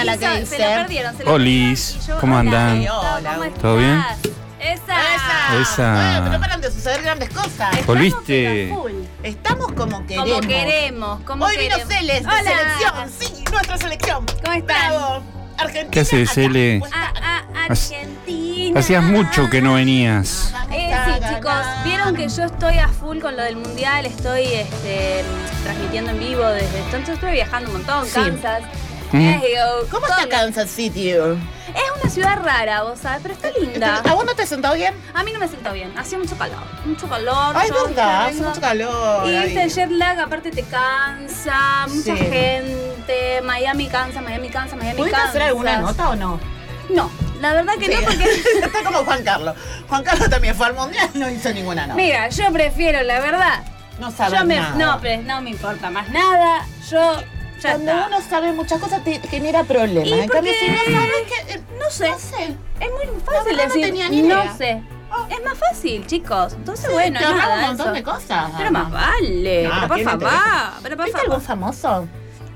la que dice. Se lo perdieron. Olis, ¿cómo hola, andan? Hola. ¿Cómo ¿Todo bien? Esa. Esa. Pero paran de suceder grandes cosas. Estamos ¿Volviste? pero a full. Estamos como queremos. Como queremos. Como Hoy vino queremos. Celes de Hola. selección. Sí, nuestra selección. ¿Cómo están? Bravo. Argentina. ¿Qué haces, acá. Cele? Argentina. Hacías mucho que no venías. Sí, chicos, vieron que yo estoy a full con lo del mundial, estoy transmitiendo en vivo desde entonces, estoy viajando un montón, Sí. Kansas. Mm. ¿Cómo está Kansas City? Es una ciudad rara, vos sabés, pero está linda. ¿A vos no te sentó bien? A mí no me sentó bien, hacía mucho calor. Mucho calor. Ay, yo, verdad, hace vengo- mucho calor. Y ahí. viste, el jet lag aparte te cansa, mucha Sí. gente, Miami cansa, Miami cansa, Miami ¿Pudiste cansa. hacer alguna nota o no? No, la verdad que no, Sí. porque... Está como Juan Carlos. Juan Carlos también fue al mundial y no hizo ninguna nota. Mira, yo prefiero, la verdad, No sabes nada. no me importa más nada, yo ya Cuando está. uno sabe muchas cosas te genera problemas. Y En cambio, porque- si no sabes que... No sé, No sé. es muy La fácil verdad no decir, tenía ni idea. no sé. Oh. Es más fácil, chicos. Entonces, bueno, te ahorraba nada, un montón eso. de cosas. Pero más vale, Ah, pero por ¿quién favor, pero por ¿Viste algún favor. famoso?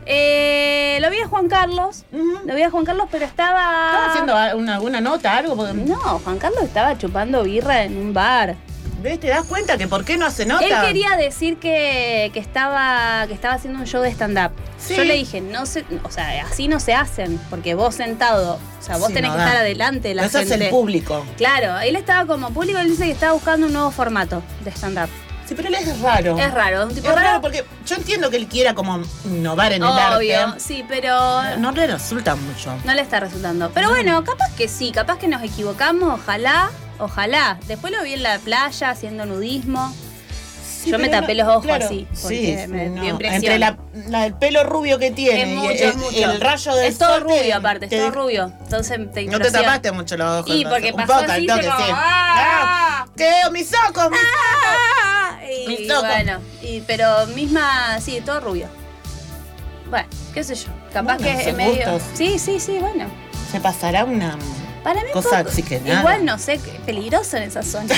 Lo vi a Juan Carlos, pero estaba... ¿Estaba haciendo alguna nota, algo? Porque, No, Juan Carlos estaba chupando birra en un bar. ¿ves? ¿Te das cuenta que por qué no hace nota? Él quería decir que estaba haciendo un show de stand-up. Sí. Yo le dije, no sé, o sea, así no se hacen, porque vos sentado, o sea, vos Sí, tenés no que da. estar adelante de la Eso gente. es el público. Claro, él estaba como público, él dice que estaba buscando un nuevo formato de stand-up. Sí, pero él es raro. Es raro, un tipo Es raro raro. porque yo entiendo que él quiera como innovar en el Obvio, arte. sí, pero No le resulta mucho. no le está resultando. Pero bueno, capaz que sí, capaz que nos equivocamos, ojalá. Después lo vi en la playa haciendo nudismo. Sí, Yo me pero tapé no- los ojos claro, así, porque sí, me no. dio impresión. Entre el pelo rubio que tiene Es y mucho, es mucho. el rayo del Es todo sol te- rubio aparte, te- es todo rubio. Entonces te No te impresiona. tapaste mucho los ojos. Y entonces. porque Un pasó poco, así, al toque, como, sí. ¡ah! ¿Qué? ¡Mis ojos! ¡Mis ¡Ah! Y Mis ojos. bueno, pero misma, sí, todo rubio. Bueno, qué sé yo. Capaz Bueno, que son es medio. gustos. Sí, bueno. Se pasará una Para mí cosa poco- oxigenada. igual no sé, qué peligroso en esa zona.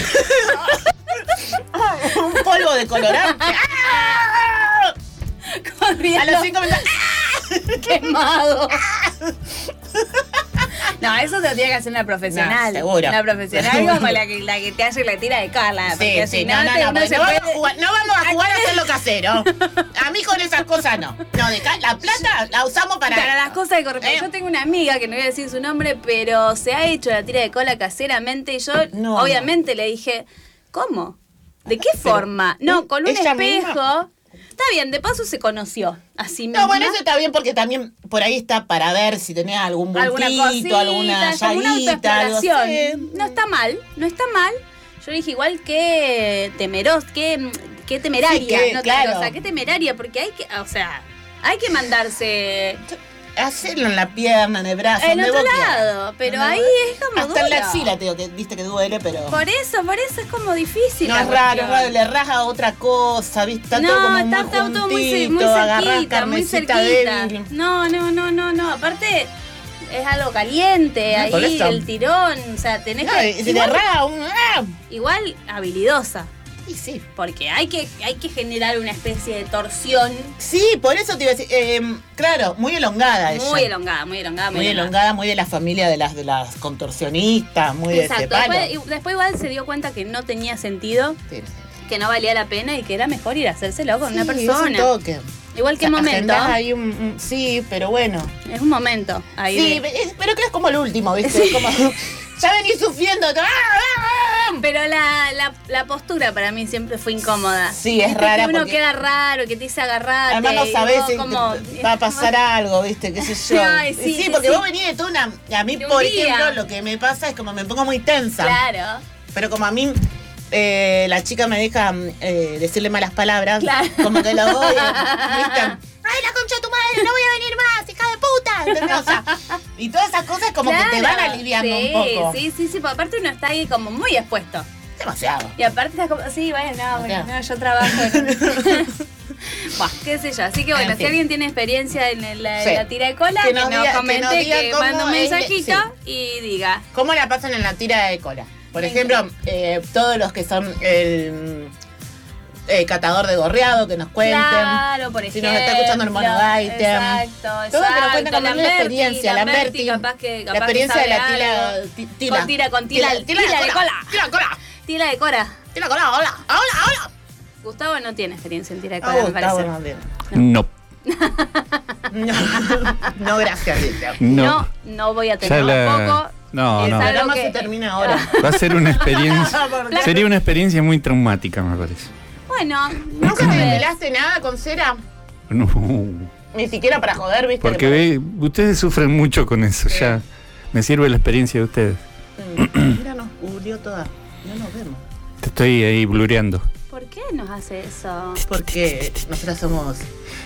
un polvo de colorante. ¡Ah! A Corriendo los 5 minutos. quemado. No, eso te lo tiene que hacer una profesional. No, seguro. Una profesional Seguro. como la que te hace la tira de Carla. Sí, Porque sí, si no, te- porque se no vamos puede- a jugar, no vamos a jugar a hacerlo casero. A mí con esas cosas no. No, la plata la usamos para las cosas que corresponden. Yo tengo una amiga que no voy a decir su nombre, pero se ha hecho la tira de cola caseramente y yo No. obviamente le dije, ¿cómo? ¿De qué forma? No, con un ella espejo. misma. Está bien, de paso se conoció así mismo. No, bueno, eso está bien porque también por ahí está para ver si tenés algún Alguna bultito, cosita, alguna como una llaguita, algo autoexploración. así. No está mal. Yo le dije igual que temeroso, que temeraria, Sí, que, no claro. temerosa, que temeraria, porque hay que mandarse Hacerlo en la pierna, en el brazo, en donde otro vos quieras. lado, pero No, ahí es como hasta en la duro. axila te digo que viste que duele, pero Por eso es como difícil. no la es raro, cuestión. le raja otra cosa, viste, está todo como está muy todo muy juntito, agarrás cerquita, muy carnecita cerquita. débil. No. Aparte, es algo caliente, No, por ahí eso. el tirón, o sea, tenés No, que. y si le raja un... igual habilidosa. Y sí. Porque hay que generar una especie de torsión Sí, por eso te iba a decir, claro, muy elongada ella. muy elongada. Muy elongada, muy de la familia de las contorsionistas, muy de ese Exacto. palo. Después igual se dio cuenta que no tenía sentido, Sí. que no valía la pena y que era mejor ir a hacérselo con una Sí, persona. es un toque. Igual que O sea, momento. agendás ahí sí, pero bueno. Es un momento. Ahí Sí, de- pero que es como el último, ¿viste? Como, ya venís sufriendo. Pero la postura para mí siempre fue incómoda. Sí, es Viste rara que uno porque- queda raro, que te dice agarrate. Además no y sabés vos si como- va a pasar algo, ¿viste? ¿Qué sé yo? Ay, sí, porque sí. vos venís de toda una... A mí, De un por día. ejemplo, lo que me pasa es como me pongo muy tensa. Claro. Pero como a mí la chica me deja decirle malas palabras, Claro. como que lo voy, ¿viste? ¡Ay, la concha de tu madre! ¡No voy a venir más, hija de puta! ¿Entendés? O sea, y todas esas cosas como que te van Claro, aliviando sí, un poco. Sí, porque aparte uno está ahí como muy expuesto. Demasiado. Y aparte estás como, sí, bueno, no, yo trabajo en... Buah, qué sé yo. Así que bueno, En si fin. alguien tiene experiencia en la Sí. tira de cola, Que que nos nos, diga- que comente, nos diga que cómo mande un es- mensajito y diga. ¿Cómo la pasan en la tira de cola? Por Me ejemplo, todos los que son catador de gorreado, que nos cuenten. Claro, por ejemplo. Si nos está escuchando el Monogaite. Exacto. Todo que nos cuenten con la experiencia. Lamberti, capaz la experiencia de la tila. Con tila de cola. Tila de cola. Tila de cora. Tila de cola, hola. Gustavo no tiene experiencia en tira de cola, me parece. No. No, gracias, dice. No voy a tener tampoco. No, El no. programa se termina ahora. Va a ser una experiencia. Sería una experiencia muy traumática, me parece. Bueno, ¿Nunca te depilaste nada con cera? No. Ni siquiera para joder, ¿viste? Porque ustedes sufren mucho con eso. Sí. Ya me sirve la experiencia de ustedes. Mira, nos cubrió toda. No nos vemos. Te estoy ahí blureando. ¿por qué nos hace eso? Porque nosotras somos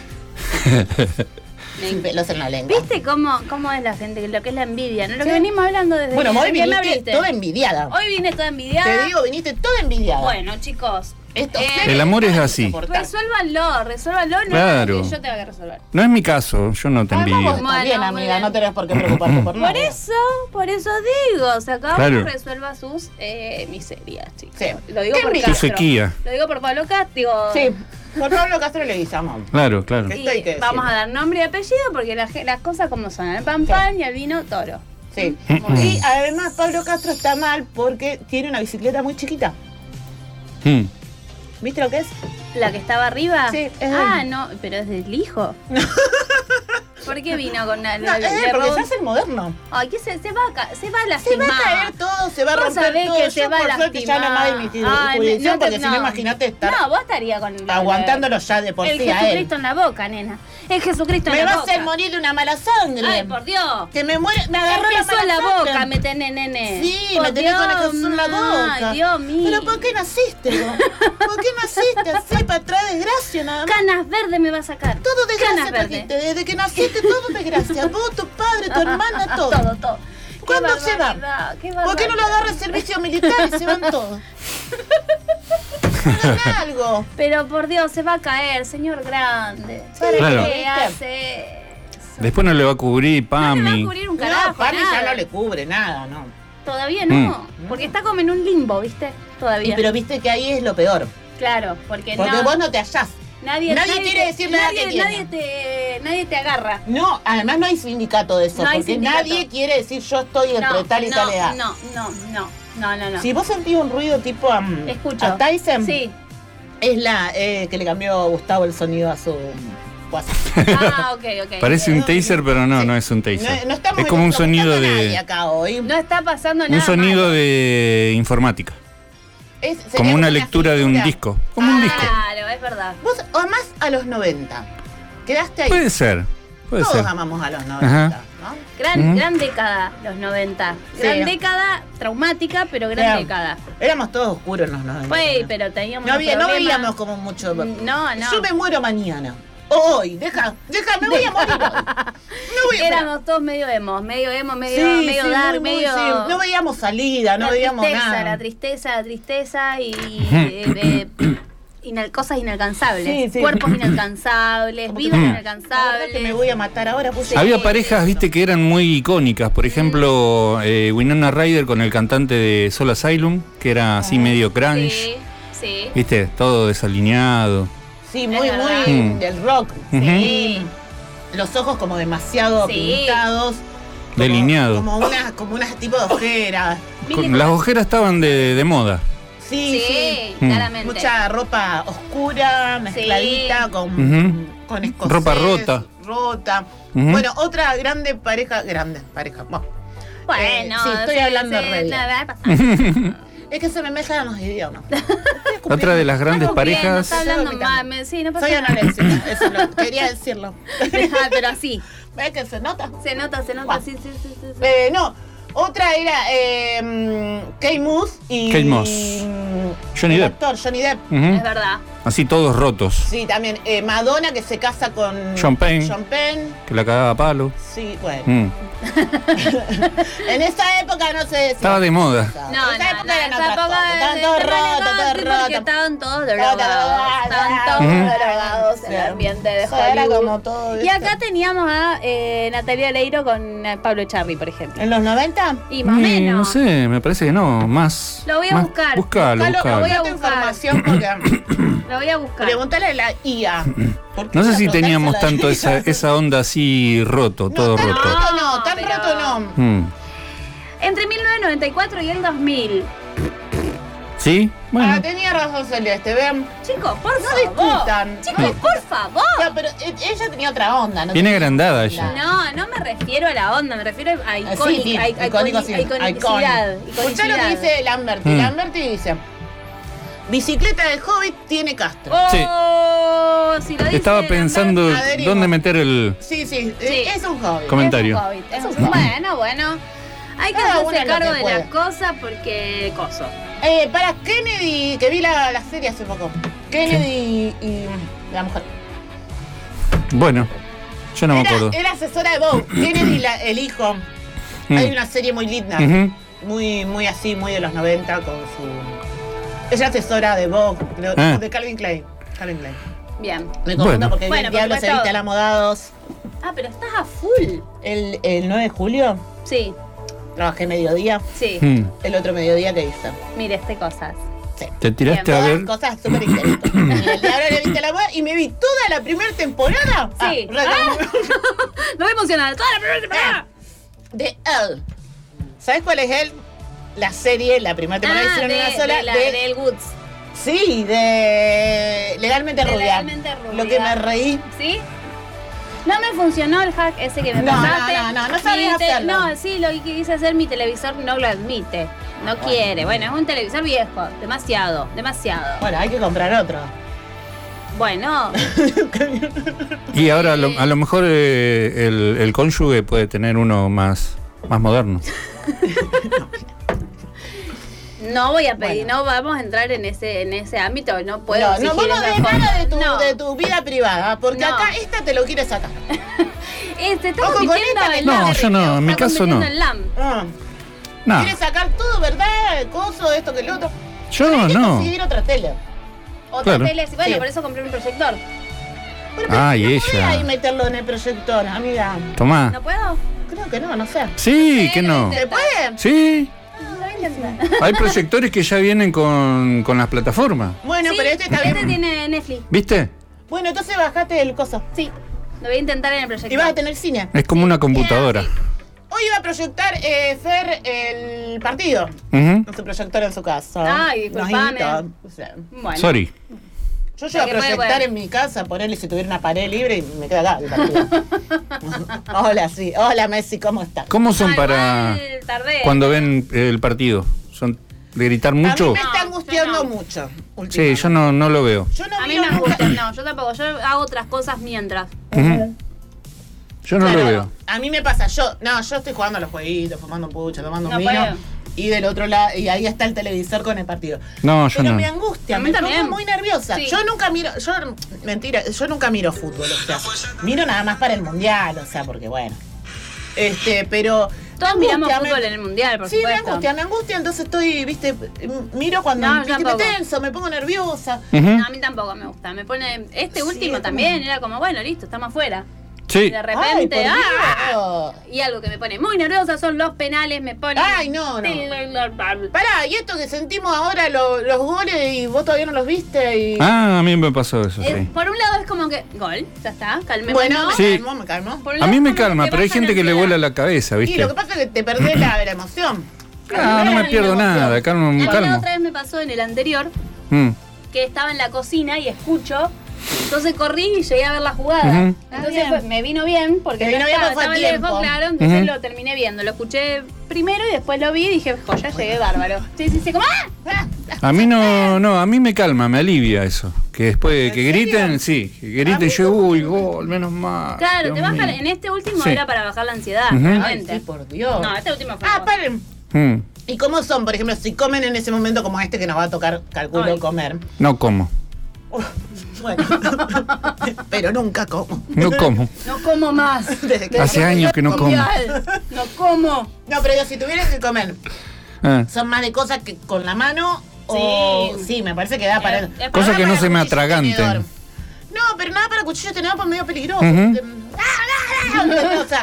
sin pelos en la lengua. ¿Viste cómo es la gente? Lo que es la envidia, ¿no? Lo que venimos hablando desde Bueno, hoy que me viniste abriste. toda envidiada. Hoy vine toda envidiada. Te digo, viniste toda envidiada. Bueno, chicos, Esto, El amor es así. resuélvanlo, no Claro. es que yo tenga que resolver. No es mi caso, yo no te Además, envidio. vos estás bien, Bueno, muy amiga, bien. no tenés por qué preocuparte por nada. Por eso digo, o sea, cada Claro. uno resuelva sus miserias, chicos. Sí. Lo digo ¿Qué por envidia? Tu Castro. sequía. Lo digo por Pablo Castro, digo. Sí, por Pablo Castro le guisamos. Claro, claro. Esto hay que Y vamos decirlo. a dar nombre y apellido porque las cosas como son. El pan y el vino toro. Sí. Mm. Y además Pablo Castro está mal porque tiene una bicicleta muy chiquita. Mm. ¿Viste lo que es? ¿La que estaba arriba? Sí, es no, pero es del hijo. ¿Por qué vino con una.? No, porque se hace el moderno. Ay, que se va a Se va lastimar. a caer todo, se va a Vos romper sabés todo. que se Yo, va a por suerte, ya no más de mi lastimar. jurisdicción, no te- porque si no, no. imagínate estar No, vos estarías con. aguantándolo ya de por El sí a él. Jesucristo en la boca, nena. El Jesucristo Me en la va a boca. hacer morir de una mala sangre. Ay, por Dios. Que me muere, me El agarró la Jesús mala en la sangre. boca, me tenés, nene. Sí, Por me tenés con el Dios, Jesús en la boca. Ay, Dios mío. Pero ¿por qué naciste vos? ¿Por qué naciste así para traer desgracia nada más? Canas verdes me va a sacar. Todo desgracia Canas verdes. trajiste, desde que naciste todo desgracia. Vos, tu padre, tu hermana, todo. Todo. ¿Cuándo Qué se va? barbaridad, qué ¿Por qué no lo barbaridad. agarra el servicio militar y se van todos? Hagan algo. Pero por Dios, se va a caer, señor grande. ¿Para Claro. ¿Qué qué? hace eso? Después no le va a cubrir No le va a Pami. cubrir un carajo. No, Pami ya nada. no le cubre nada, ¿no? Todavía no. Mm. Porque está como en un limbo, ¿viste? Todavía. Pero viste que ahí es lo peor. Claro, porque Porque vos no te hallás. Nadie quiere decir nada que quiera. nadie te agarra. No, además no hay sindicato de eso, No hay porque sindicato. nadie quiere decir yo estoy entre tal y tal edad. No. Si vos sentís un ruido tipo Escucho. a Tyson, Sí. es la que le cambió a Gustavo el sonido a su WhatsApp. Ah, ok. Parece un taser, pero no, no es un taser. No estamos Es como un sonido a nadie de. acá hoy. No está pasando nada. Un sonido malo. de informática. Sería Como una lectura de un figura. disco. Como un disco. Claro, es verdad. Vos amás a los 90. Quedaste ahí. Puede ser. Puede Todos ser. amamos a los 90, Ajá. ¿no? Gran década, los 90. Gran Sí. década traumática, pero gran Era- década. Éramos todos oscuros en los 90. Pues, ¿no? pero teníamos No problemas. veíamos como mucho. No. Yo me muero mañana. Hoy, deja, me voy a morir hoy. No voy a Éramos todos medio emos, medio Sí, dark, muy, medio. sí. No veíamos salida, no la veíamos tristeza, nada. la tristeza y cosas inalcanzables. Sí, sí. Cuerpos inalcanzables, Como vidas que- inalcanzables. La verdad que me voy a matar ahora. Puse Había parejas, viste, que eran muy icónicas. Por ejemplo, Winona Ryder con el cantante de Soul Asylum, que era así medio grunge. Sí. Viste, todo desalineado. Sí, Es muy, verdad. muy Mm. del rock. Ujú. Sí. Los ojos como demasiado Sí. pintados. Delineado. Como unas tipo de ojeras. Las ojeras estaban de moda. Sí, Sí, Mm. claramente. Mucha ropa oscura, mezcladita Sí. Ujú. con escocés. Ropa rota. Bueno, otra grande pareja. Bueno, Bueno, sí, estoy hablando re bien. nada, pasa. Es que se me mezclan los idiomas. Otra de las grandes Estamos bien, no parejas. está hablando Estoy mal, vomitando. sí, no pasa Soy nada. anoréxica, eso quería decirlo. Ah, pero así. ¿Ves que se nota? Se nota, Buah. sí. No, otra era Kate Moss y Kate Moss. Johnny el Depp. actor Johnny Depp. Ujú. Es verdad. Así todos rotos. Sí, también Madonna que se casa con Sean Penn. Sean Penn. Que la cagaba a palo. Sí, bueno. Mm. En esa época no se decía. Estaba de moda. No, en esa época eran esa otras época cosas. Estaban de- todos de- rotos, todos porque rotos. estaban todos Todos drogados. Estaban todos Ujú. drogados en el ambiente de Eso era Hollywood. como todo Y esto. acá teníamos a Natalia Leiro con Pablo Echarri, por ejemplo. ¿En los 90? Y más o No menos. sé, me parece que no. Más. Lo voy a más- buscar. Buscalo, Buscalo, buscalo. lo voy a Buscate buscar. información porque Lo La voy a buscar. Preguntale a la IA. ¿Por qué No sé la si preguntás teníamos a la tanto IA? esa onda así roto, todo tan roto. roto no, tan pero- roto no. Entre 1994 y el 2000. ¿Sí? Bueno. Tenía razón Celeste, vean. Chicos, por No favor. discutan. Chicos, No. por favor. No, pero ella tenía otra onda, ¿no? Viene tenía- agrandada ella. No me refiero a la onda, me refiero a Sí, iconicidad. sí, Iconicidad. Escuchá lo que dice Lamberti. Lamberti dice: bicicleta del Hobbit tiene Castro. Oh, si lo dice Estaba pensando Adherimos. dónde meter el Sí, Sí. es un Hobbit. comentario. Es un hobbit. Bueno. Hay que Cada uno hacerse lo cargo que de puede. las cosas porque coso. Para Kennedy, que vi la serie hace poco. Kennedy y la mujer. Bueno, yo no me acuerdo. Era asesora de Vogue. Kennedy, el hijo. Mm. Hay una serie muy linda. Ujú. Muy así, muy de los 90 con su... Ella es asesora de Vogue, de Calvin Klein. Calvin Klein. Bien. Me confundo Bueno. porque Bueno, el diablo porque se viste todo. a la modados. Ah, pero estás a full. El 9 de julio Sí, trabajé mediodía. sí. Mm. El otro mediodía que hice. Mire, cosas. Te tiraste Bien, a Todas ver. cosas súper interesantes. Y el diablo le viste a la moda y me vi toda la primera temporada. Sí. Me voy emocionada. Toda la primera temporada. De Elle. ¿Sabes cuál es Elle? La serie, la primera temporada hicieron una sola. de El Woods. Sí, de Legalmente De Rubia. Legalmente Rubia. Lo que me reí. ¿Sí? No me funcionó el hack ese que me No, pasaste. no sabías hacerlo. No, sí, lo que quise hacer, mi televisor no lo admite. No quiere. Bueno, es un televisor viejo. Demasiado. Bueno, hay que comprar otro. Bueno, Y ahora a lo mejor el cónyuge puede tener uno más moderno. no voy a pedir, no vamos a entrar en ese ámbito. No puedo No exigir vamos a otra ver cosa. nada No. de tu vida privada, porque No. acá esta te lo quiere sacar. Está Ojo con compitiendo esta, en no, LAM. yo no, en mi Está caso no. compitiendo en LAM. No, Quiere sacar todo, ¿verdad? El coso, esto que el otro. yo Hay que no. conseguir otra tele. Otra Claro. tele, bueno, Sí. por eso compré un proyector. Pero Ay, no podés ella. ahí meterlo en el proyector, amiga. Tomá. ¿No puedo? Creo que no sé. Sí, que no. ¿Se puede? Sí, Lo voy a intentar. hay proyectores que ya vienen con las plataformas. Bueno, Sí, pero este está bien. Este tiene Netflix. ¿Viste? Bueno, entonces bajate el coso. Sí. Lo voy a intentar en el proyector. Y vas a tener cine. Es como una computadora. Hoy iba a proyectar Fer el partido. Ujú. Con su proyector en su casa. Ay, Nos disculpame. invitó, o sea, Bueno. Sorry. yo llego a que puede, proyectar puede. en mi casa, ponerle si tuviera una pared libre y me queda acá el partido. Hola, sí. Hola, Messi, ¿cómo estás? ¿Cómo son Ah, para igual tardé. cuando ven el partido? ¿Son de gritar A mí mucho? me está No, angustiando yo no. mucho. Sí, últimamente. yo no lo veo. Yo no A mí miro me nunca. gusta. No, yo tampoco. Yo hago otras cosas mientras. Ujú. Yo no Claro, lo veo. A mí me pasa, yo estoy jugando a los jueguitos, fumando un pucho, tomando un No vino. puedo. Y del otro lado, y ahí está el televisor con el partido. No, yo Pero no. me angustia, A mí me también. pongo muy nerviosa. Sí. Yo nunca miro, mentira, yo nunca miro fútbol, o sea, miro nada más para el mundial, o sea, porque bueno. Pero Todos me miramos angustia, fútbol en el mundial, por Sí, supuesto. me angustia, entonces estoy, viste, miro cuando No, me, yo tampoco. tenso, me pongo nerviosa. Ujú. No, a mí tampoco me gusta. Me pone. Este Sí, último es también como- era como, bueno, listo, estamos afuera. Sí. De Ay, repente, por ¡ah! Dios. Y algo que me pone muy nerviosa son los penales, me pone. Ay, no. Pará, y esto que sentimos ahora, los goles, y vos todavía no los viste, y... Ah, a mí me pasó eso, sí. Por un lado es como que. Gol, ya está, calmémonos. bueno, Sí. me calmo. Por un A lado mí es me como calma, te pero hay baja gente que le ansiedad. vuela la cabeza, Y ¿viste? lo que pasa es que te perdés la emoción. Ah, no me pierdo nada, calmo, A mí la calmo. otra vez me pasó en el anterior Mm. que estaba en la cocina y escucho. Entonces corrí y llegué a ver la jugada. Ujú. Entonces bien. me vino bien porque Te vino no bien estaba, porque fue a estaba lejos, tiempo. claro. Entonces Ujú. lo terminé viendo. Lo escuché primero y después lo vi y dije, joya, llegué bárbaro. Sí, como ¡ah! A mí no, a mí me calma, me alivia eso. Que después que ¿En serio? griten, sí, que griten, A mí yo, uy, gol, menos mal. Claro, Dios te baja. mío. En este último Sí. era para bajar la ansiedad, Ujú. Ay, realmente. sí, por Dios. No, este último fue. Paren. Mm. ¿Y cómo son, por ejemplo, si comen en ese momento como este que nos va a tocar, calculo, Ay. comer? No como, Bueno, pero nunca como. no como. No como más. Desde que Hace años que no como. No como. No, pero yo, si tuvieras que comer, Ah, ¿son más de cosas que con la mano? O... Sí, me parece que da para... Es da Cosa que no para se me cuchillo y atraganten. tenedor. No, pero nada para cuchillo y tenedor, pues medio peligroso. Ujú. O sea,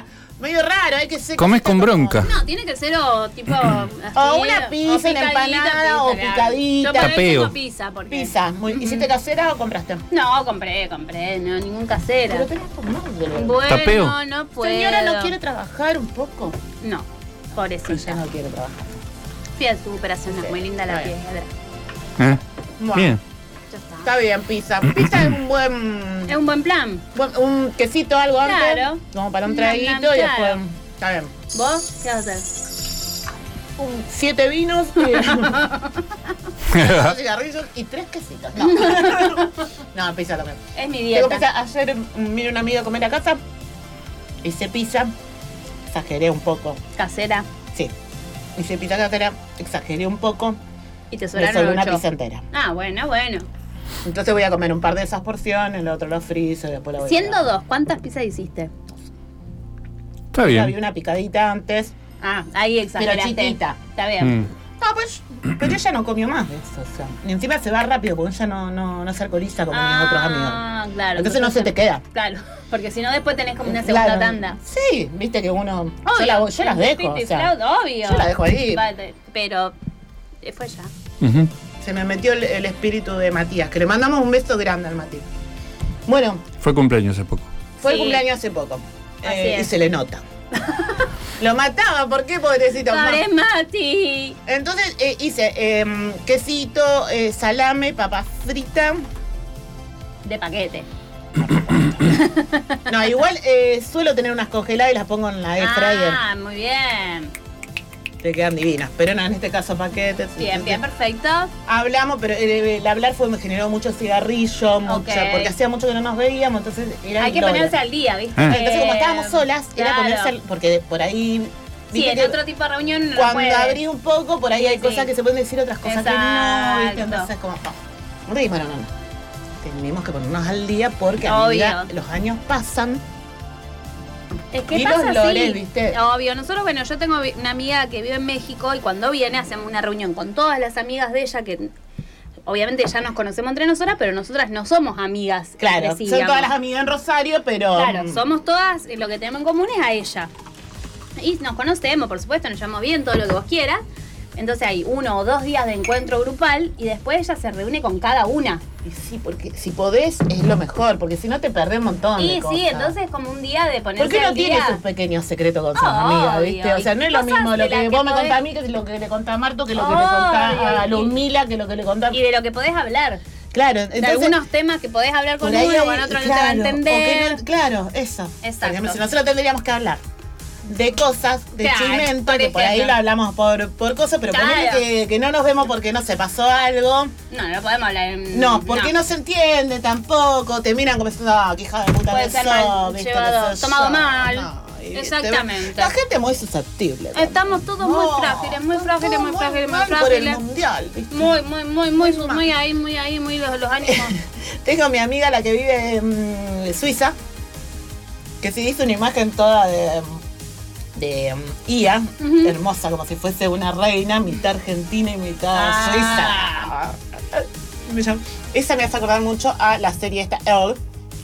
Medio raro, hay que ser... Comes con bronca. No, tiene que ser o tipo... así, O una pizza, una empanada, o claro. picadita. Yo por ahí Tapeo. tengo pizza. Porque... Pizza. ¿Hiciste casera o compraste? No, compré, no, ningún casera. Pero tenés con madre. Bueno, Tapeo. no puedo. Señora, ¿no quiere trabajar un poco? No, Ella pobrecita. no quiere trabajar. Fui a su operación, Sí, es muy linda la está bien. piedra. ¿Eh? Bueno, Bien. Ya está. está bien, pizza. Pizza es un buen... Es un buen plan. Un quesito, algo antes. Claro. Como para un Nam, nam, traguito y después... claro. Está bien. ¿Vos qué vas a hacer? 7 vinos y 2 cigarrillos y 3 quesitos. No. No, pizza también. Es mi Tengo dieta. pizza. Ayer vino una amiga a comer a casa. Hice pizza. Exageré un poco. Casera. Sí. Hice pizza casera. Exageré un poco. Y te Me sobraron sobró una 8. pizza entera. Ah, bueno. Entonces voy a comer un par de esas porciones, el otro lo friso y después la voy a Siendo tirar. 2, ¿cuántas pizzas hiciste? Está Había bien. una picadita antes. Ah, ahí exageraste. chiquita. Está bien. Mm. No, pues, pero ella no comió más de eso. O sea, y encima se va rápido porque ella no se alcoholiza como mis otros amigos. Ah, claro. Entonces no se te queda. Claro, porque si no después tenés como una segunda Claro. tanda. Sí, viste que uno. Obvio. Yo las dejo. O sea, Obvio. yo la dejo ahí. Vale, pero fue ya. Ujú. se me metió el espíritu de Matías, que le mandamos un beso grande al Matías. Bueno, Fue cumpleaños hace poco. fue el Sí. cumpleaños hace poco. Así Y es. se le nota. Lo mataba, ¿por qué, pobrecito? ¡Pobre Mati! Entonces hice quesito, salame, papa frita. De paquete. No, igual suelo tener unas congeladas y las pongo en la air fryer. Ah, muy bien. Te quedan divinas. Pero no, en este caso paquetes. Bien, bien, perfecto. Hablamos, pero el hablar me generó mucho cigarrillo, mucho, Ok. porque hacía mucho que no nos veíamos, entonces era Hay que el doble. ponerse al día, ¿viste? Ah. Entonces como estábamos solas, era Claro. ponerse porque por ahí... Sí, viste en que otro tipo de reunión no cuando puede. abrí un poco, por ahí Sí, hay sí. cosas que se pueden decir, otras cosas que no, ¿viste? Exacto. Entonces como... Bueno, no. Tenemos que ponernos al día porque, Obvio. amiga, los años pasan. Es que Y pasa los lores, así. ¿viste? Obvio, nosotros, bueno, yo tengo una amiga que vive en México y cuando viene hacemos una reunión con todas las amigas de ella que obviamente ya nos conocemos entre nosotras, pero nosotras no somos amigas. Claro, entre sí, son todas digamos. las amigas en Rosario, pero... Claro, somos todas, lo que tenemos en común es a ella. Y nos conocemos, por supuesto, nos llevamos bien, todo lo que vos quieras. Entonces hay 1 o 2 días de encuentro grupal y después ella se reúne con cada una. Y sí, porque si podés es lo mejor, porque si no te perdés un montón de Y cosas. sí, entonces como un día de ponerse ¿Por qué no al tiene día? sus pequeños secretos con sus Obvio, amigas, viste? O sea, y no es lo cosas mismo lo de las que que vos me podés- contás a mí que lo que le contás a Marto, que lo que le contás a Obvio, Lumila, que lo que le contás... Y de lo que podés hablar. Claro, De entonces... algunos temas que podés hablar con por ahí uno, hay- con otro no te claro, va a o que entender. no- claro, eso. Exacto. Porque si nosotros tendríamos que hablar de cosas, de Claro, chimento, por que por ahí ejemplo. lo hablamos por cosas, pero Claro. ponele que no nos vemos porque no se pasó algo. No podemos hablar en... No, porque no se entiende tampoco. Te miran como diciendo, ah, qué hija de puta Puede que ser sos, mal viste, llevado, que sos tomado yo". mal. No, y Exactamente. La gente muy susceptible. también. Estamos todos muy frágiles, muy estamos frágiles, todos muy frágiles, muy mal por el frágiles. mundial, ¿viste? Muy ahí, muy los ánimos. Tengo a mi amiga, la que vive en Suiza, que se hizo una imagen toda de IA, Ujú. hermosa, como si fuese una reina, mitad argentina y mitad Ah. suiza. Esa me hace acordar mucho a la serie esta, Elle.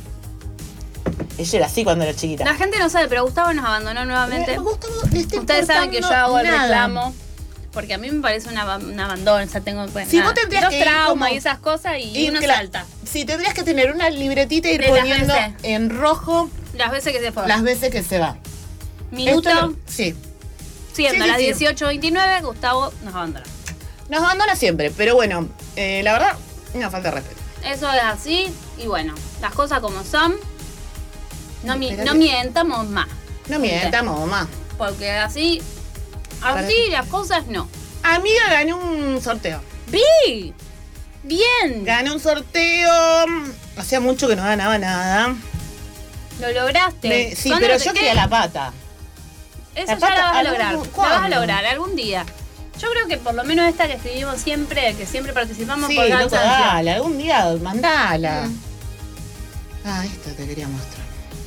Ella era así cuando era chiquita. La gente no sabe, pero Gustavo nos abandonó nuevamente. Ustedes saben que yo hago el reclamo. Porque a mí me parece un abandono, o sea, tengo Sí, vos tendrías los que ir traumas como- y esas cosas y uno claro, salta. Sí, tendrías que tener una libretita y ir De las poniendo veces. en rojo Las veces que se fue. las veces que se va. Minuto, Esto sí. siendo sí, a las sí. 18:29, Gustavo nos abandona. Nos abandona siempre, pero bueno, la verdad, una falta de respeto. Eso es así y bueno, las cosas como son. No Espérate. mientamos más. No mientamos más. Porque así Parece. las cosas no. Amiga, gané un sorteo. ¡Vi! ¡Bien! Gané un sorteo. Hacía mucho que no ganaba nada. Lo lograste. Sí, ¿Cuándo pero te- yo qué? quería la pata. Eso La ya pata, la vas a lograr. ¿algún- La vas a cuándo? lograr algún día. Yo creo que por lo menos esta que escribimos siempre, que siempre participamos Sí, por loco, cansancio. dale, algún día mandala. Mm. Ah, esto te quería mostrar.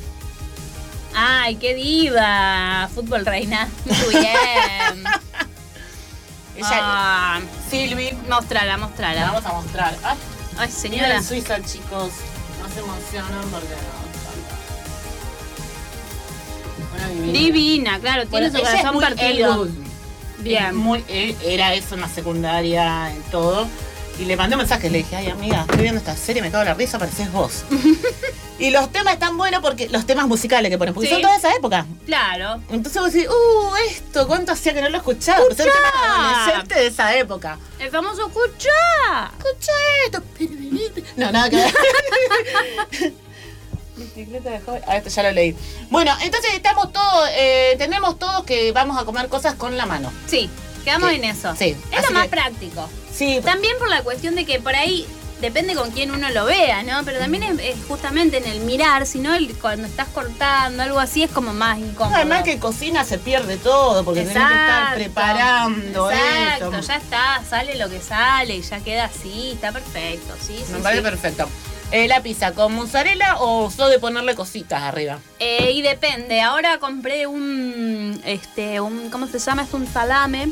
¡Ay, qué diva! Fútbol reina. Muy bien. Ella, Ah, Silvi, mostrala, la mostrala. vamos a mostrar. Ay, Ay, vive señora. en Suiza, chicos. No se emocionan porque no. Una divina. Divina, claro, tiene su Ella es corazón muy partido. Elwood. Bien. Era eso en la secundaria, en todo. Y le mandé un mensaje, le dije, ay amiga, estoy viendo esta serie, me cago en la risa, pareces vos. Y los temas están buenos porque los temas musicales que ponen, porque Sí. son toda esa época. Claro. Entonces vos decís, esto, ¿cuánto hacía que no lo escuchaba? Pues era un tema adolescente de esa época. El famoso escucha. Escucha esto. No, nada que ver. Bicicleta de joven. Esto ya lo leí. Bueno, entonces estamos todos, tenemos todos que vamos a comer cosas con la mano. Sí, quedamos Sí. en eso. Sí. Es Así lo más que- práctico. Sí, También por la cuestión de que por ahí depende con quién uno lo vea, ¿no? Pero también es justamente en el mirar, si no cuando estás cortando, algo así es como más incómodo. además que cocina se pierde todo porque tenés que estar preparando Exacto, eso. ya está, sale lo que sale y ya queda así, está perfecto, sí, sí. Me parece sí. perfecto. La pizza, ¿con mozzarella o sos de ponerle cositas arriba? Y depende, ahora compré un ¿cómo se llama? Es un salame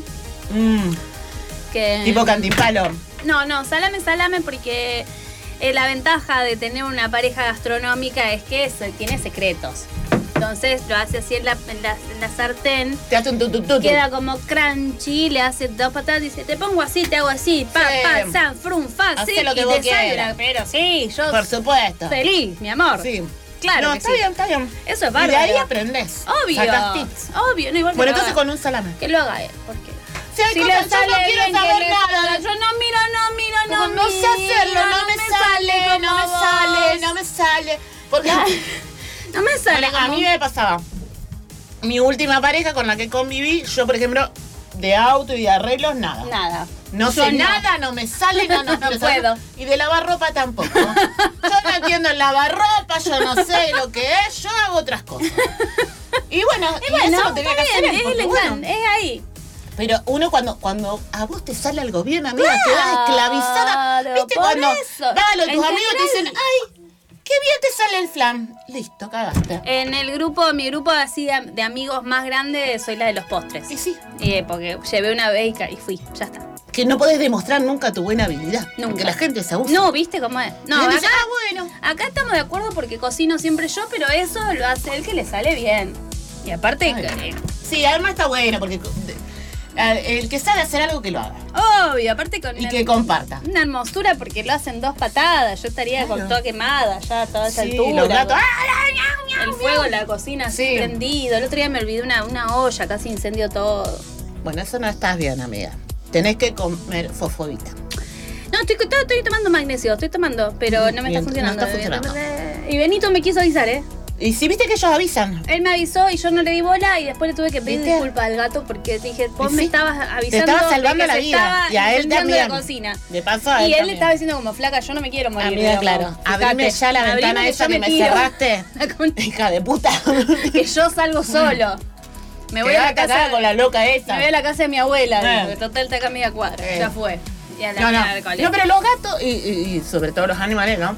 que... Tipo cantimpalo. No, salame porque la ventaja de tener una pareja gastronómica es que tiene secretos. Entonces lo hace así en la sartén, Te hace un tutututu. queda como crunchy, le hace 2 patadas y dice, te pongo así, te hago así, pa, Sí. san, frum, fa, Hacé sí, lo que y vos te sale quieras. pero sí, yo Por supuesto. feliz, mi amor. Sí. Claro No, que está sí. bien, está bien. Eso es Y bárbaro. de ahí aprendés. Obvio, Sacás tips. obvio, no igual que Bueno, lo entonces haga. con un salame. Que lo haga él, porque... Si hay Si cosas, le yo sale no quiero bien, saber que le nada. salga. Yo no miro, Como no sé hacerlo, no me sale, no me sale, no me sale. Porque No me sale bueno, a como- mí me pasaba. Mi última pareja con la que conviví, yo por ejemplo, de auto y de arreglos, nada. Nada. No Yo sé no. nada, no me sale, no No quiero saber. puedo. Y de lavar ropa tampoco. Yo no entiendo en lavar ropa, yo no sé lo que es, yo hago otras cosas. Y bueno, y Bueno, eso lo tenía que está hacer. bien, porque, es bueno, es ahí. pero uno cuando a vos te sale algo bien, amiga, quedás esclavizada. Claro, ¿Viste por cuando eso. dale, tus En amigos te dicen, general. ay, qué bien te sale el flan? Listo, cagaste. En mi grupo así de amigos más grandes, soy la de los postres. Y sí, Porque llevé una vez y fui, ya está. que no podés demostrar nunca tu buena habilidad. Nunca. Porque la gente se abusa. No, ¿viste cómo es? No, Y él acá, dice, bueno. acá estamos de acuerdo porque cocino siempre yo, pero eso lo hace él que le sale bien. Y aparte, Ay. Sí, además está bueno, porque el que sabe hacer algo que lo haga. obvio, aparte con Y que comparta. una hermosura porque lo hacen 2 patadas. Yo estaría Claro. con toda quemada ya a toda esa Sí, altura. los gatos. El fuego en la cocina así Sí. prendido. El otro día me olvidé una olla, casi incendió todo. Bueno, eso no estás bien, amiga. Tenés que comer fosfobita. No, estoy tomando magnesio, estoy tomando, pero no me Y está no funcionando. está funcionando. Y Benito me quiso avisar, ¿eh? Y si viste que ellos avisan. Él me avisó y yo no le di bola y después le tuve que pedir ¿Viste? disculpas al gato porque dije, vos Y me sí, estabas avisando. te estaba de salvando que la se vida. estaba Y a él incendiando también. la cocina. Le pasó a él Y él le también. estaba diciendo como, flaca, yo no me quiero morir. Amiga, digamos. claro. Fíjate, Abrime ya la abrime ventana esa yo que me tiro. cerraste. La con- Hija de puta. que yo salgo solo. Me voy a la casa con la loca Me esa. voy a la casa de mi abuela, Eh. digo, total está acá a media cuadra. Eh. Ya fue. Y a la No, mía no. del colegio. No, pero los gatos y sobre todo los animales, ¿no?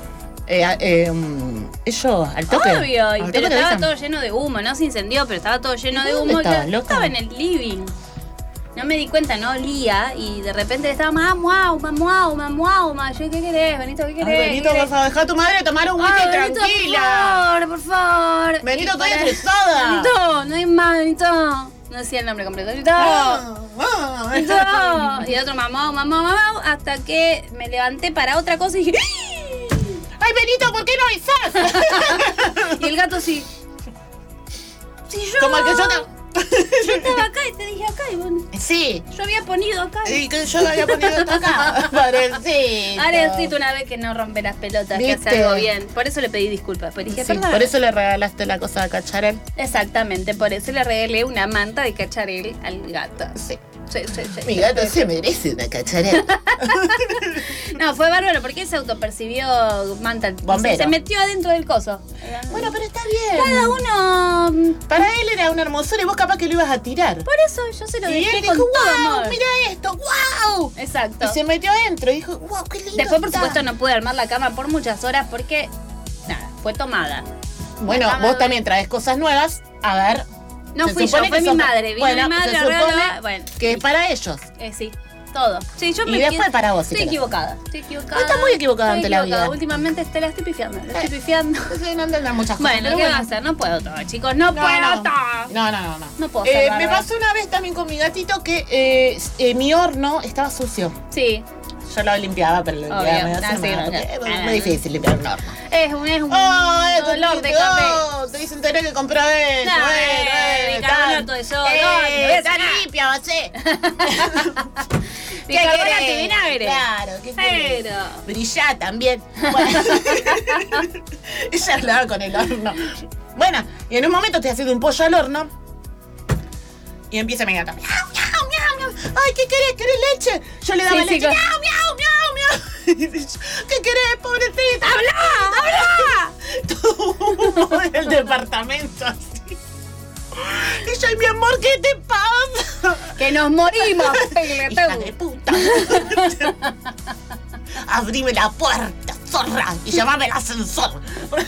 Ellos al toque. Obvio, al toque pero te estaba avisan. todo lleno de humo, no se incendió, pero estaba todo lleno ¿Y de dónde humo. estabas, Yo loca? estaba en el living. No me di cuenta, no olía y de repente estaba mamá. Yo, ¿qué querés, Benito? ¿Qué Ay, querés? Benito, por favor, deja a tu madre tomar un whisky Ay, Benito, tranquila. por favor. Benito, Y estoy para- estresada. Benito, no hay más, Benito. No decía el nombre completo. Benito. Benito. Y otro mamá, hasta que me levanté para otra cosa y dije, Ay, Benito, ¿por qué no avisás? y el gato sí. Sí, yo. Como el que yo te... Yo estaba acá y te dije acá y vos. Sí. Yo había ponido acá. Y que yo lo había ponido esto acá. Pobrecito. Arecito una vez que no rompe las pelotas, que hace ¿Viste? algo bien. Por eso le pedí disculpas. Pues dije, Sí, perdón. por eso le regalaste la cosa a Cacharel. Exactamente, por eso le regalé una manta de cacharel al gato. Sí. Sí. Mi gato se merece una Cacharel. No, fue bárbaro porque él se autopercibió manta. Bombero. Se metió adentro del coso. Bueno, pero está bien. Cada uno. Para él era una hermosura y vos capaz que lo ibas a tirar. Por eso yo se lo Y dejé él con dijo, todo wow, amor. mira esto, wow. Exacto. Y se metió adentro y dijo, wow, qué lindo. Después, por está". supuesto, no pude armar la cama por muchas horas porque, nada, fue tomada. Bueno, La cama- vos también traes cosas nuevas. A ver. No se fui yo, supone fue que mi son- madre. Vino bueno, mi madre, se arregló, supone bueno, que es para ellos. sí. Todo. Sí, yo Y después para vos, si Estoy querés. equivocada. Estás muy equivocada ante la vida. Últimamente la estoy pifiando. La estoy pifiando. Sí, no entienden muchas cosas. Bueno, pero ¿qué va a hacer? No puedo todo, chicos. No puedo todo. No. No puedo ser Me bárbara. pasó una vez también con mi gatito que mi horno estaba sucio. Sí. Yo lo limpiaba, pero lo limpiaba Obvio. medio así, Sí, porque no. es muy difícil limpiar un horno. Es un dolor de cabeza. Te dicen tener que comprar eso. Bicarbonato de soda. No, Está limpia, vacé. Bicarbonato y vinagre. Claro, ¿qué querés? Pero. Brillá también. Bueno. Ella hablaba con el horno. Bueno, y en un momento estoy haciendo un pollo al horno y empieza mi gata. Miau, miau, miau, miau. Ay, ¿qué querés? ¿Querés leche? Yo le daba Sí, leche. sí, Miau, miau, miau, miau. ¿Qué querés, pobrecita? ¡Habla! Todo el departamento así. Y yo, mi amor, ¿qué te pasa? Que nos morimos. Hija de puta. Abrime la puerta, zorra, y llamame el ascensor.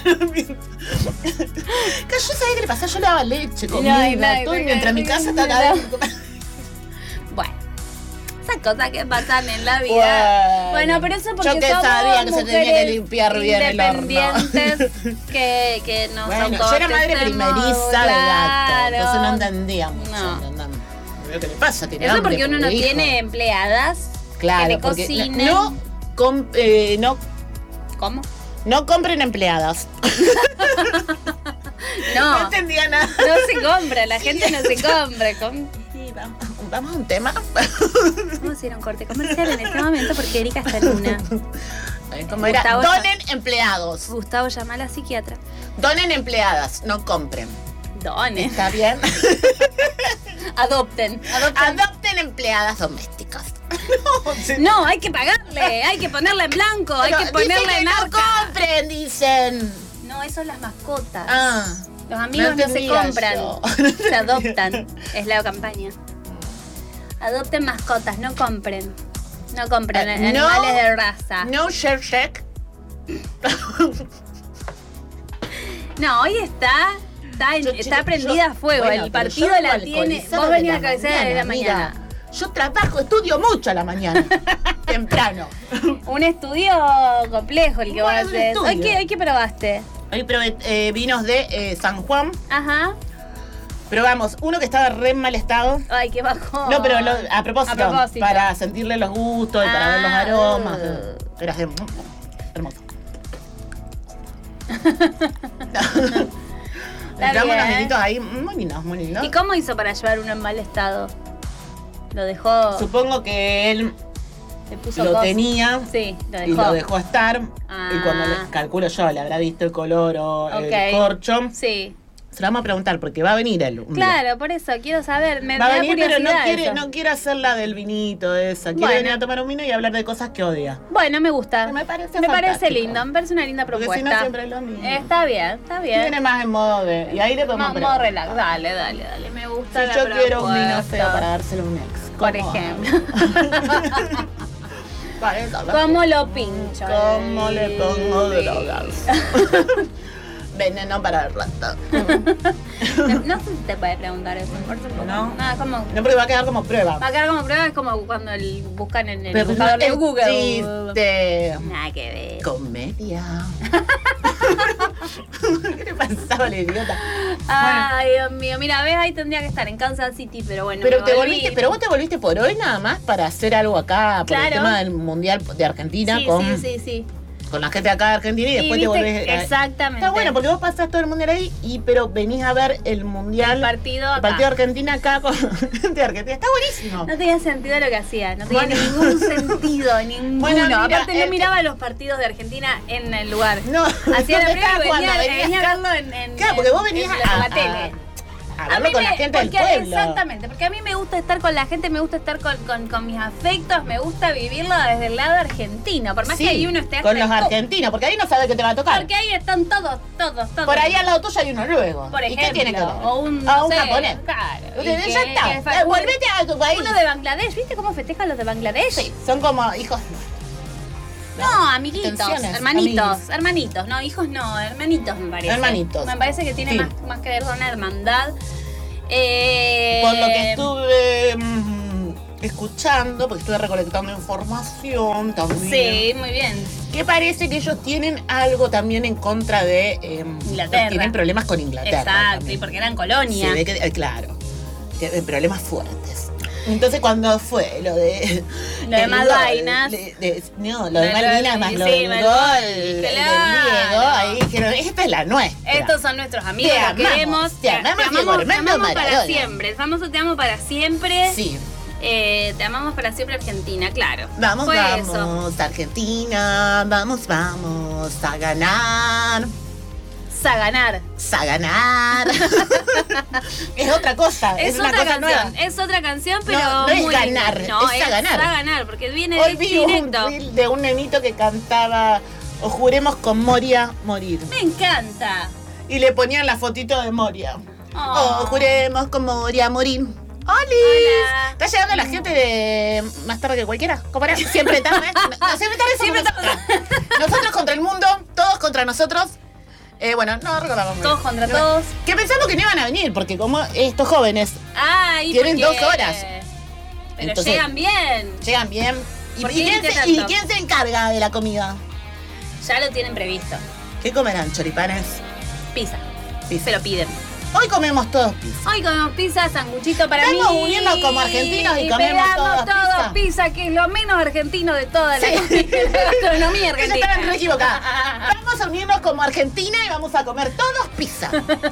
Que yo sabía que le pasaba, yo le daba leche, comida, todo, y mientras mi casa estaba Bueno, esas cosas que pasan en la vida. Bueno, pero eso porque yo que somos sabía que se tenía que mujeres limpiar bien el horno. independientes que no son Bueno, cosas yo era madre que primeriza hacemos, de gato, claro. entonces no entendía mucho. No. ¿Qué le pasa? Tiene Eso hambre, porque uno no hijo. tiene empleadas Claro, que le porque cocinen. ¿Cómo? No compren empleadas. No No, entendía nada. no se compra, la gente no se compra. Sí, vamos a un tema. Vamos a ir a un corte comercial en este momento porque Erika está en una. ¿Cómo era? Gustavo Donen empleados. Gustavo llama a la psiquiatra. Donen empleadas, no compren. Donen. ¿Está bien? Adopten. Adopten empleadas domésticas. No, hay que pagarle, hay que ponerla en blanco, hay que ponerla en no arca. compren, dicen. No, eso es las mascotas. Ah, Los amigos no se entendía compran, yo. se adoptan. Es la campaña. Adopten mascotas, no compren. No compren no, animales de raza. No share check. No, hoy está prendida a fuego. Bueno, el pero partido yo la vengo tiene. alcoholizada Vos de venís a la la cabecera de la mañana, mañana. Yo trabajo, estudio mucho a la mañana. Temprano. Un estudio complejo el que vos Bueno, es un haces. estudio. ¿Hoy qué probaste? Hoy probé vinos de San Juan. Ajá. Probamos uno que estaba re en mal estado. Ay, qué bajón. No, pero a propósito, para sentirle los gustos y para ver los aromas. Era hermoso. Entramos unos vinitos ahí muy lindos, muy lindos. ¿Y cómo hizo para llevar uno en mal estado? Lo dejó. Supongo que él Le puso lo cosas. tenía Sí, lo y dejó. lo dejó estar. Ah. Y cuando calculo yo, le habrá visto el color o Ok. el corcho. Sí. Se lo vamos a preguntar porque va a venir él. un día. Claro, por eso quiero saber. Me Va a da venir, pero curiosidad eso. no quiere hacer la del vinito, esa. Quiere Bueno. venir a tomar un vino y hablar de cosas que odia. Bueno, me gusta. Me parece Me parece fantástico. lindo, me parece una linda Porque propuesta. si no siempre es lo mismo. Está bien, está bien. Viene más en modo de... Y ahí le podemos Modo relax. Dale. Me gusta Si la yo propuesta. quiero un vino feo para dárselo a un ex. Por ¿cómo ejemplo. hago? Para eso hablo. ¿Cómo lo pincho? ¿Cómo le pongo drogas? Veneno para el rato. No sé si te puede preguntar eso, por supuesto. No. No, es como... No, porque va a quedar como prueba. Va a quedar como prueba, es como cuando buscan en el Pero buscador de es Google. chiste. Nada que ver. Comedia. ¿Qué le pasaba al idiota? Ay, Dios mío. Mira, ves, ahí tendría que estar en Kansas City, pero bueno. Pero me volví. vos te volviste por hoy nada más para hacer algo acá por el Claro. tema del Mundial de Argentina Sí. con la gente de acá de Argentina y Sí, después te viste, volvés. exactamente. Está bueno porque vos pasás todo el Mundial ahí pero venís a ver el Mundial. El partido el acá. partido de Argentina acá con gente de Argentina. Está buenísimo. No tenía sentido lo que hacía, no tenía Bueno. ningún sentido, ninguno. Bueno, mira, Aparte no miraba los partidos de Argentina en el lugar. No, Hacía la ¿dónde prueba estabas y cuando venía venías? a verlo en Claro, porque vos venías en la tele. a verlo con la gente del pueblo. Exactamente, porque a mí me gusta estar con la gente, me gusta estar con mis afectos, me gusta vivirlo desde el lado argentino, por más Sí, que ahí uno esté con los hasta el argentinos, porque ahí no sabe qué te va a tocar. porque ahí están todos. Por ahí al lado tuyo hay uno luego. Por ¿Y ejemplo, qué tiene que ver? o un, a no un sé, japonés. Claro. Ya y está. Volvete a tu país. Uno de Bangladesh, ¿viste cómo festejan los de Bangladesh? Sí, son como hijos. No, amiguitos, Tensiones, hermanitos, no, hijos no, hermanitos me parece. Hermanitos. Me parece que tiene Sí. más que ver con una hermandad. Por lo que estuve escuchando, porque estuve recolectando información también. Sí, muy bien. Que parece que ellos tienen algo también en contra de Inglaterra. Tienen problemas con Inglaterra. Exacto, también. y porque eran colonia. Se ve que, claro, tienen problemas fuertes. Entonces cuando fue lo de... Lo de el Malvinas. No, lo de Malvinas más lo del gol del Diego, ahí dijeron, esta es la nuestra. Estos son nuestros amigos, Te los amamos, queremos. te amamos, Diego Armando para Maradona. siempre. El famoso te amo para siempre. Sí. Te amamos para siempre Argentina, claro. Vamos, Fue vamos, eso. Argentina, vamos, vamos, a ganar. Saganar. A ganar. Es otra cosa. Es una otra cosa canción, nueva. es otra canción, pero No es muy ganar, linda. No, es a ganar. a ganar, porque viene Hoy vi un directo. reel de un nenito que cantaba O juremos con Moria morir. Me encanta. Y le ponían la fotito de Moria. Oh. O juremos con Moria morir. ¡Oli! Hola. Está llegando la gente de Más tarde que cualquiera. ¿Cómo era? Siempre tarde. No, siempre tarde somos Siempre nosotros. Nosotros contra el mundo, todos contra nosotros. Bueno, no recordamos muy Todos bien. contra todos. Que pensamos que no iban a venir, porque como estos jóvenes Ay, Tienen porque- 2 horas. Pero Entonces- llegan bien. llegan bien. ¿Por ¿Y qué quién, dice y tanto? quién se encarga de la comida? Ya lo tienen previsto. ¿Qué comerán? ¿Choripanes? Pizza. Pizza. Se lo piden. Hoy comemos todos pizza. Hoy comemos pizza, sanguchito para Estamos mí. uniendo como argentinos y comemos pegamos todos pizza, que es lo menos argentino de toda la Sí. gastronomía Ellos argentina. estaban re equivocadas. Vamos a unirnos como Argentina y vamos a comer todos pizza.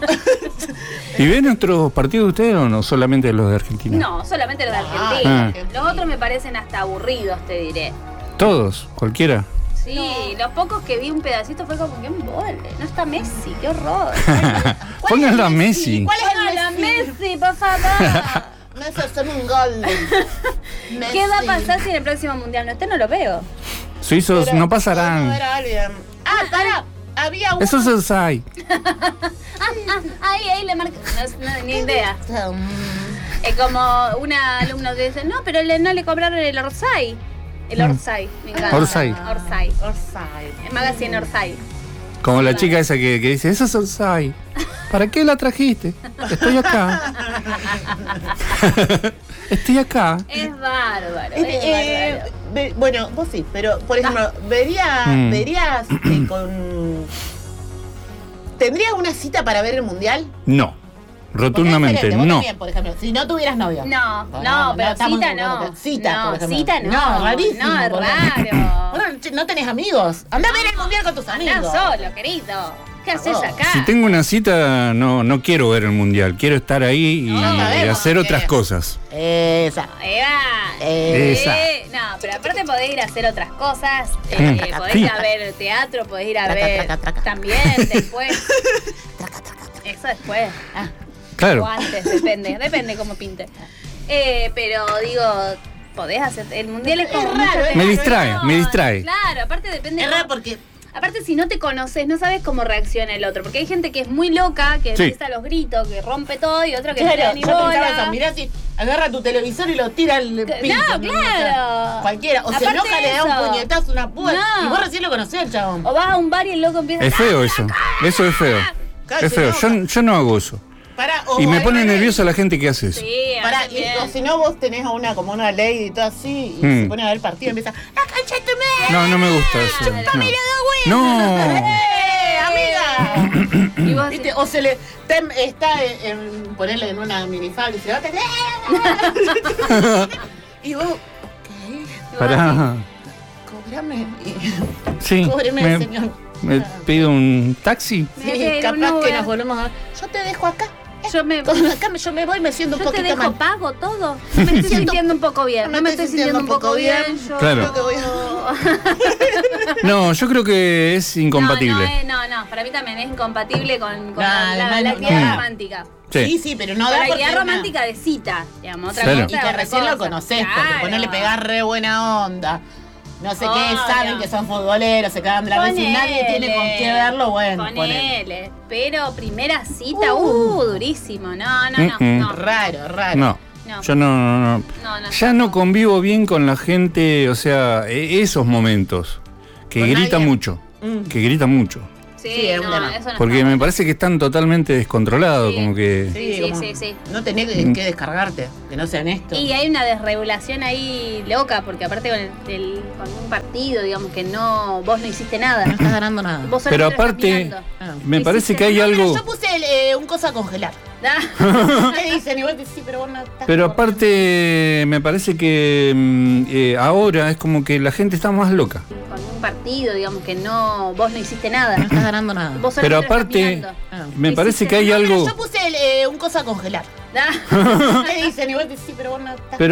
¿Y ven otros partidos ustedes o no? Solamente los de Argentina. No, solamente los de Ah, Argentina. Argentina. Los otros me parecen hasta aburridos, te diré. Todos, cualquiera. Sí, los pocos que vi un pedacito fue como que embole. No está Messi, qué horror. Pónganlo a Messi. ¿Cuál es Póngalo a el Messi? Messi, por favor. Messi hacer un gol. ¿Qué va a Messi. pasar si en el próximo mundial no esté? No lo veo. Suizos Pero no podemos ver pasarán. a alguien. Pará. Había uno. Eso es el SAI. Ahí le marca. No, ni idea. Es como una alumna que dice, no, pero no le cobraron el Orsay. El Orsay, me encanta. Orsay. Orsay. Orsay. El magazine Orsay. Como la chica esa que dice, eso es el SAI. ¿Para qué la trajiste? Estoy acá. Estoy acá. Es bárbaro. Bueno, vos sí, pero por ejemplo, verías ¿tendrías una cita para ver el mundial? No. Porque es Rotundamente, diferente. Vos no. también, por ejemplo, si no tuvieras novio. No, Bueno, pero estamos cita de acuerdo no. que- Cita, por ejemplo. Cita no. No, rarísimo. No, es porque- raro. Bueno, no tenés amigos. Andá a ver el mundial con tus amigos. Andá solo, querido. ¿Qué haces favor. acá? Si tengo una cita, no quiero ver el mundial. Quiero estar ahí y No, sabemos hacer que- otras cosas. Esa. Esa. No, pero aparte podés ir a hacer otras cosas. Traca, Podés sí. ir a ver teatro, podés ir a Traca, ver traca, traca. también después. Eso después. Claro. O antes, depende cómo pinte. Pero digo, podés hacer. El mundial es como. Es mucha raro, tensión. Me distrae. Claro, aparte depende. Es raro porque Aparte, si no te conoces, no sabes cómo reacciona el otro. Porque hay gente que es muy loca, que Sí. empieza a los gritos, que rompe todo, y otro que no le da claro, ni yo pensaba bola. eso, mirá si agarra tu televisor y lo tira al piso. No, claro. Cualquiera. O se Aparte enoja, le da eso. un puñetazo, una púa. No. Y vos recién lo conocés, chabón. O vas a un bar y el loco empieza Es feo eso. Eso es feo. Claro, Es se feo. enoja. Yo no hago eso. Pará, o Y me al pone revés. nerviosa la gente que hace eso. Sí, a mí Pará, también. o si no, vos tenés a una como una lady y todo así, y se pone a ver el partido y empieza, ¡la cancha de tu madre! No me gusta eso. ¡Chupame los No. huevos! amiga! Y vos ¿Viste? O se le está en ponerle en una minifalda y se va a y vos, ok, Pará. cóbrame. Sí. Cóbreme, señor. Me pido un taxi. Me Sí, voy a capaz un que Uber. nos volvemos a ver. Yo te dejo acá. Yo me, Acá yo me voy, me siento un yo te poquito dejo mal. pago todo. No me estoy sintiendo un poco bien. No me estoy sintiendo un poco bien. Yo Claro. Creo que voy No, yo creo que es incompatible. No, para mí también es incompatible con No, la además la no, actividad no. romántica. Sí, sí, pero no Con da la porque actividad una- romántica de cita, digamos, otra Claro. cosa. Y que otra recién lo cosa. conocés, porque Claro. ponerle pegar re buena onda. No sé qué, Obvio. saben que son futboleros, se cagan de la vez y nadie tiene con qué verlo, bueno. ponele. Ponele. Pero primera cita, durísimo. No. Raro. No. No. Yo no. No, Ya no convivo bien con la gente, o sea, esos momentos. Que ¿Con grita nadie? mucho. Mm. Que grita mucho. Sí, es un tema. eso no Porque está me bueno. parece que están totalmente descontrolados, Sí. como que... Sí, como sí. No tenés que descargarte, que no sean esto. Y hay una desregulación ahí loca, porque aparte con un partido, digamos que vos no hiciste nada. No estás ganando nada. Vos solamente Pero lo estás aparte, mirando. me parece que hay No, mira, algo... yo puse un cosa a congelar. Ah, ¿Qué dicen? Y vos decís, sí, pero vos no estás. Pero aparte, me parece que ahora es como que la gente está más loca. con un partido, digamos que vos no hiciste nada. No estás ganando nada. Vos Pero solamente lo estás aparte, mirando. me parece que hay No, mira, algo... yo puse un cosa a congelar. Ah. ¿Qué dicen? Y vos decís, sí, pero vos no estás.